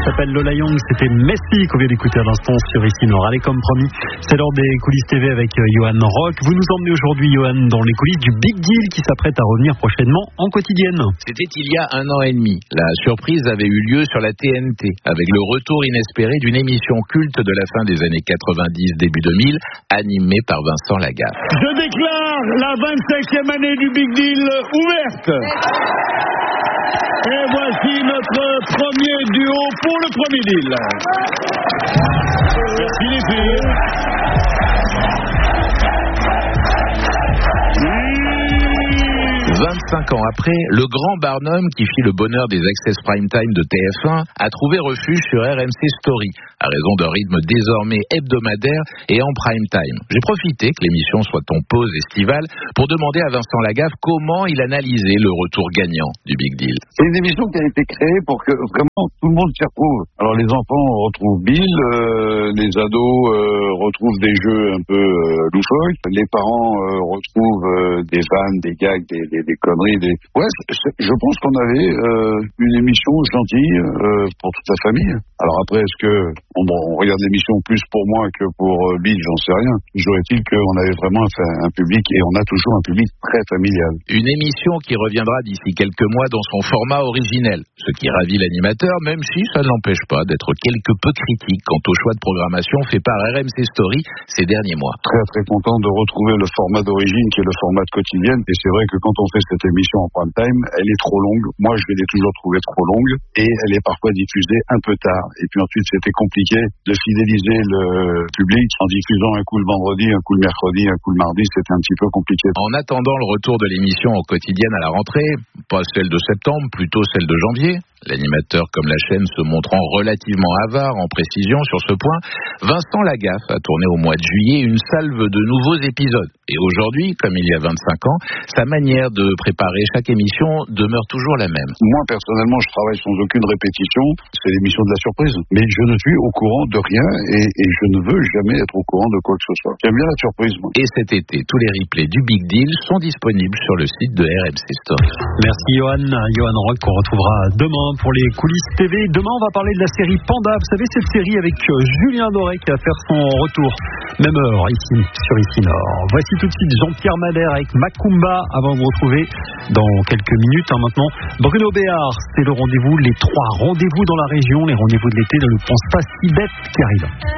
s'appelle Lola Young, c'était Messi qu'on vient d'écouter à l'instant sur Ici Nord. Allez, comme promis, c'est l'heure des coulisses TV avec Johan Rock. Vous nous emmenez aujourd'hui, Johan, dans les coulisses du Big Deal qui s'apprête à revenir prochainement en quotidienne. C'était il y a 1 an et demi. La surprise avait eu lieu sur la TNT avec le retour inespéré d'une émission culte de la fin des années 90, début 2000, animée par Vincent Lagaffe. Je déclare la 25e année du Big Deal ouverte. Et voici notre premier duo pour le premier deal. Merci les filles. 25 ans après, le grand Barnum qui fit le bonheur des Access Prime Time de TF1 a trouvé refuge sur RMC Story, à raison d'un rythme désormais hebdomadaire et en prime time. J'ai profité que l'émission soit en pause estivale pour demander à Vincent Lagaffe comment il analysait le retour gagnant du Big Deal. C'est une émission qui a été créée pour que vraiment tout le monde s'y retrouve. Alors les enfants retrouvent Bill, les ados retrouvent des jeux un peu loufoques, les parents retrouvent des vannes, des gags, des conneries. Ouais, je pense qu'on avait une émission gentille pour toute la famille. Alors après, est-ce que on regarde l'émission plus pour moi que pour Bill, j'en sais rien. Toujours est-il qu'on avait vraiment un public, et on a toujours un public très familial. Une émission qui reviendra d'ici quelques mois dans son format originel, ce qui ravit l'animateur, même si ça ne l'empêche pas d'être quelque peu critique quant au choix de programmation fait par RMC Story ces derniers mois. Très très content de retrouver le format d'origine qui est le format de quotidienne, et c'est vrai que quand on fait cette émission en prime time, elle est trop longue. Moi, je l'ai toujours trouvée trop longue, et elle est parfois diffusée un peu tard. Et puis ensuite, c'était compliqué de fidéliser le public en diffusant un coup le vendredi, un coup le mercredi, un coup le mardi. C'était un petit peu compliqué. En attendant le retour de l'émission en quotidienne à la rentrée, pas celle de septembre, plutôt celle de janvier, l'animateur comme la chaîne se montrant relativement avare en précision sur ce point, Vincent Lagaffe a tourné au mois de juillet une salve de nouveaux épisodes. Et aujourd'hui, comme il y a 25 ans, sa manière de préparer chaque émission demeure toujours la même. Moi, personnellement, je travaille sans aucune répétition. C'est l'émission de la surprise. Mais je ne suis au courant de rien et je ne veux jamais être au courant de quoi que ce soit. J'aime bien la surprise, moi. Et cet été, tous les replays du Big Deal sont disponibles sur le site de RMC Story. Merci Johan Rock qu'on retrouvera demain pour les coulisses TV. Demain, on va parler de la série Panda. Vous savez, cette série avec Julien Doré qui va faire son retour. Même heure, ici, sur Ici Nord. Voici tout de suite Jean-Pierre Madère avec Macumba avant de vous retrouver dans quelques minutes. Maintenant, Bruno Béard, c'est le rendez-vous, les 3 rendez-vous dans la région, les rendez-vous de l'été, ne le pense pas si bête qui arrive.